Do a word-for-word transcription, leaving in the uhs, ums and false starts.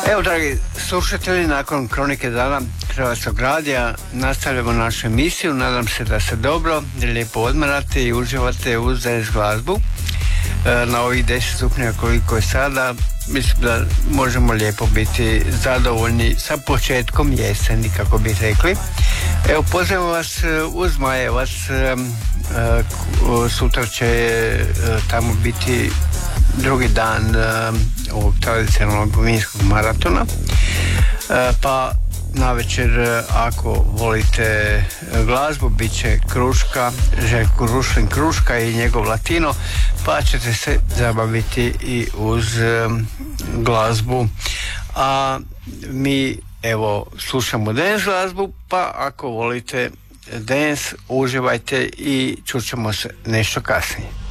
Evo, dragi slušatelji, nakon Kronike dana Hrvatskog radija nastavljamo našu emisiju. Nadam se da se dobro, lijepo odmarate i uživate uz dance glazbu. Na ovih deset stupnjeva koliko je sada, mislim da možemo lijepo biti zadovoljni sa početkom jeseni, kako bi rekli. Evo, pozdravimo vas uz Zmajevac. Sutra će tamo biti drugi dan ovog tradicionalnog vinskog maratona, pa navečer, ako volite glazbu, bit će Kruška, Željko Rušlin Kruška i njegov Latino, pa ćete se zabaviti i uz glazbu. A mi evo slušamo dance glazbu, pa ako volite dance, uživajte i čućemo se nešto kasnije.